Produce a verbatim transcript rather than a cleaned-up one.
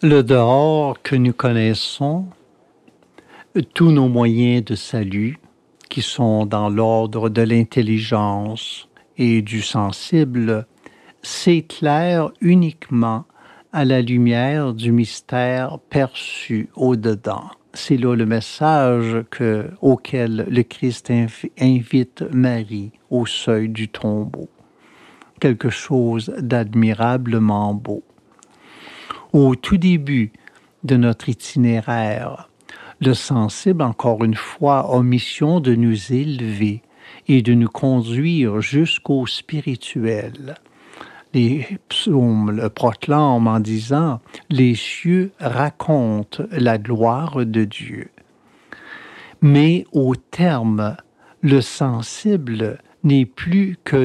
Le dehors que nous connaissons, tous nos moyens de salut, qui sont dans l'ordre de l'intelligence et du sensible, s'éclairent uniquement à la lumière du mystère perçu au-dedans. C'est là le message que, auquel le Christ inv- invite Marie au seuil du tombeau. Quelque chose d'admirablement beau. Au tout début de notre itinéraire, le sensible, encore une fois, a mission de nous élever et de nous conduire jusqu'au spirituel. Les psaumes le proclament en disant « Les cieux racontent la gloire de Dieu ». Mais au terme, le sensible n'est plus que